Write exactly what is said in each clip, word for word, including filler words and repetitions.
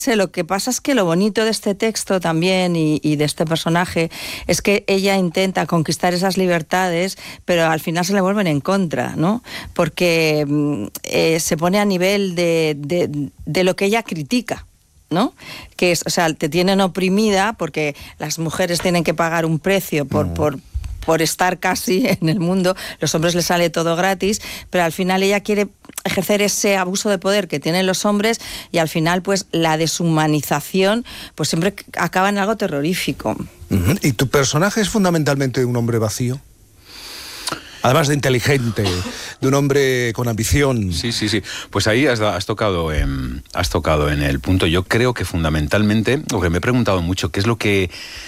Lo que pasa es que lo bonito de este texto también y, y de este personaje es que ella intenta conquistar esas libertades, pero al final se le vuelven en contra, ¿no? Porque eh, se pone a nivel de, de, de lo que ella critica, ¿no? Que es, o sea, te tienen oprimida porque las mujeres tienen que pagar un precio por... Mm. por por estar casi en el mundo, los hombres les sale todo gratis, pero al final ella quiere ejercer ese abuso de poder que tienen los hombres y al final pues la deshumanización pues siempre acaba en algo terrorífico. Uh-huh. ¿Y tu personaje es fundamentalmente un hombre vacío? Además de inteligente, de un hombre con ambición. Sí, sí, sí. Pues ahí has, has, tocado, eh, has tocado en el punto. Yo creo que fundamentalmente, porque me he preguntado mucho, ¿qué es lo que...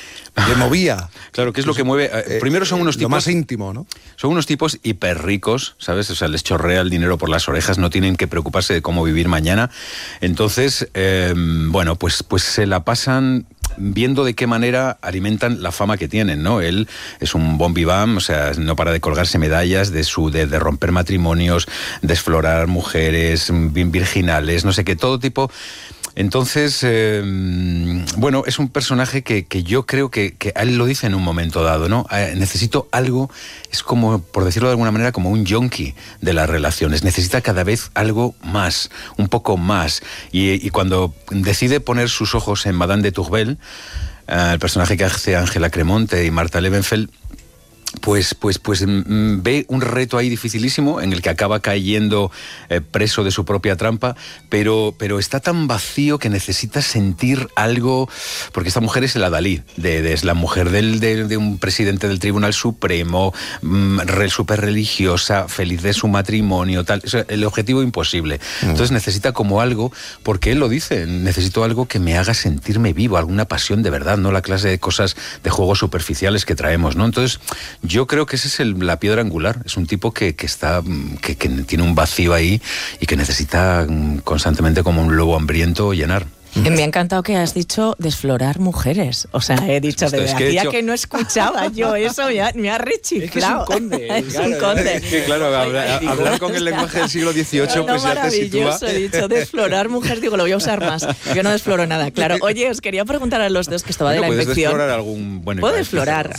Le movía. Claro, ¿qué es lo que mueve? Eh, Primero son unos tipos... Lo más íntimo, ¿no? Son unos tipos hiper ricos, ¿sabes? O sea, les chorrea el dinero por las orejas, no tienen que preocuparse de cómo vivir mañana. Entonces, eh, bueno, pues, pues se la pasan viendo de qué manera alimentan la fama que tienen, ¿no? Él es un bon vivant, o sea, no para de colgarse medallas de su de, de romper matrimonios, de explorar mujeres virginales, no sé qué, todo tipo... Entonces, eh, bueno, es un personaje que, que yo creo que, que él lo dice en un momento dado, ¿no? Eh, necesito algo, es como, por decirlo de alguna manera, como un yonki de las relaciones. Necesita cada vez algo más, un poco más. Y, y cuando decide poner sus ojos en Madame de Tourvel, eh, el personaje que hace Ángela Cremonte y Marta Levenfeld, Pues, pues, pues mm, ve un reto ahí dificilísimo en el que acaba cayendo eh, preso de su propia trampa, pero, pero está tan vacío que necesita sentir algo, porque esta mujer es el adalid, de, de, es la mujer del, de, de un presidente del Tribunal Supremo, mm, re, súper religiosa, feliz de su matrimonio, tal, o sea, el objetivo imposible. Mm. Entonces necesita como algo, porque él lo dice, necesito algo que me haga sentirme vivo, alguna pasión de verdad, no la clase de cosas, de juegos superficiales que traemos, ¿no? Entonces yo creo que esa es el, la piedra angular. Es un tipo que, que está que, que tiene un vacío ahí y que necesita constantemente, como un lobo hambriento, llenar. Me ha encantado que has dicho desflorar mujeres. O sea, he dicho, de es que hacía hecho... que no escuchaba yo eso, me ha, me ha rechiflado. Es que es un conde. Es un conde. Es que, claro, hablar, hablar con el lenguaje del siglo dieciocho, no, pues ya te sitúa. He dicho desflorar mujeres, digo, lo voy a usar más. Yo no desfloro nada, claro. Oye, os quería preguntar a los dos, que estaba bueno, de la ¿puedes infección. Desflorar algún... bueno, ¿Puedo desflorar?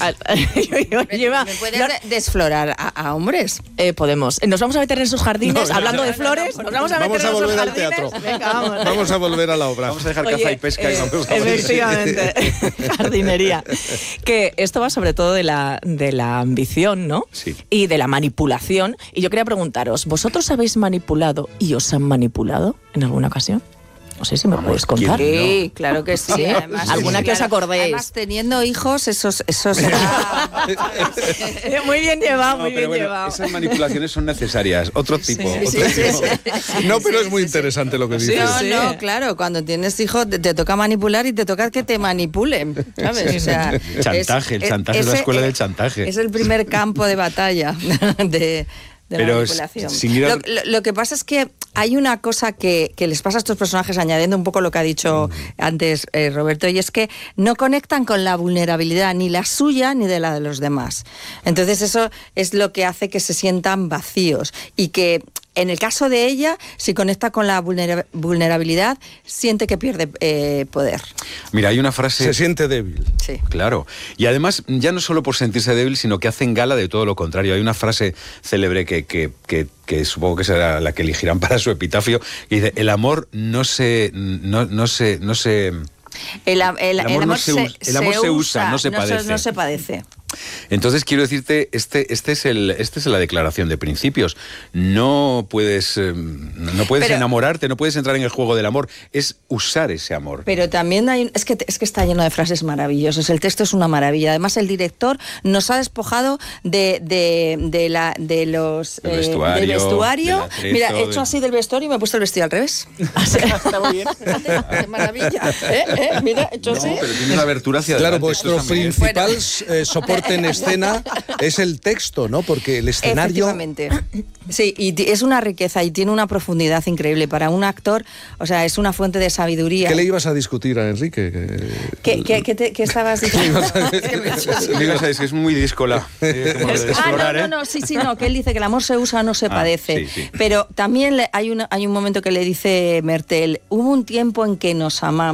Lleva... ¿Me puedes no... desflorar a, a hombres? Eh, podemos. Nos vamos a meter en sus jardines, no, hablando no, de flores, nos vamos a meter vamos en sus jardines. Teatro. Venga, vamos. Vamos a volver a la obra. Vamos a dejar Oye, caza y pesca. Eh, efectivamente, jardinería. Que esto va sobre todo de la, de la ambición, ¿no? Sí. Y de la manipulación. Y yo quería preguntaros, ¿vosotros habéis manipulado y os han manipulado en alguna ocasión? No sé si me podéis contar. Sí, no? Claro que sí. Además, ¿alguna sí, que claro. os acordéis? Además, teniendo hijos, eso, eso será... Muy bien llevado, muy no, bien bueno, llevado. Esas manipulaciones son necesarias. Otro tipo. Sí, otro sí, tipo. sí, sí, sí. No, pero sí, es muy sí, interesante sí. lo que dices. No, sí. no, claro. Cuando tienes hijos, te, te toca manipular y te toca que te manipulen, ¿sabes? Sí. O sea, chantaje, es, el chantaje es la escuela es, del chantaje. Es el primer campo de batalla de... de pero la manipulación. Sin ir a... lo, lo, lo que pasa es que hay una cosa que, que les pasa a estos personajes, añadiendo un poco lo que ha dicho mm. antes eh, Roberto, y es que no conectan con la vulnerabilidad, ni la suya ni de la de los demás. Entonces eso es lo que hace que se sientan vacíos y que... En el caso de ella, si conecta con la vulnera- vulnerabilidad, siente que pierde eh, poder. Mira, hay una frase... Se siente débil. Sí. Claro. Y además, ya no solo por sentirse débil, sino que hacen gala de todo lo contrario. Hay una frase célebre que, que, que, que supongo que será la que elegirán para su epitafio, que dice, el amor no se... No, no se, no se El, el, el, el amor, el amor no se, se, el amor se, se usa, usa, no se no padece. Se, no se padece. Entonces quiero decirte, este, este es el, este es la declaración de principios. No puedes, eh, no puedes pero, enamorarte, no puedes entrar en el juego del amor. Es usar ese amor. Pero también hay, es que es que está lleno de frases maravillosas. El texto es una maravilla. Además, el director nos ha despojado de, de, de la, de los el vestuario, eh, del vestuario. del atrezo, Mira, he hecho de... así del vestuario y me he puesto el vestido al revés. Está muy bien. ¡Qué maravilla! ¿Eh? ¿Eh? Mira, he hecho no, así. pero tiene una abertura hacia claro, adelante. vuestro principal bueno, eh, soporte puesta en escena es el texto, ¿no? Porque el escenario... Efectivamente. Sí, y es una riqueza y tiene una profundidad increíble. Para un actor, o sea, es una fuente de sabiduría. ¿Qué le ibas a discutir a Enrique? ¿Qué, qué, qué, te, qué estabas diciendo? Digo, ¿sabes? Que es muy díscola. Eh, como de Ah, explorar, no, no, ¿eh? no, sí, sí, no, que él dice que el amor se usa, no se Ah, padece. sí, sí. Pero también le- hay, una, hay un momento que le dice Mertel, hubo un tiempo en que nos amamos.